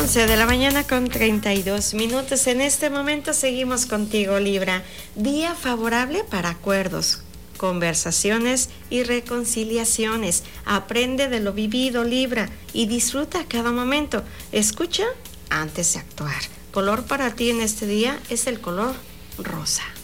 11 de la mañana con 32 minutos. En este momento seguimos contigo, Libra. Día favorable para acuerdos, conversaciones y reconciliaciones. Aprende de lo vivido, Libra, y disfruta cada momento. Escucha antes de actuar. Color para ti en este día es el color rosa.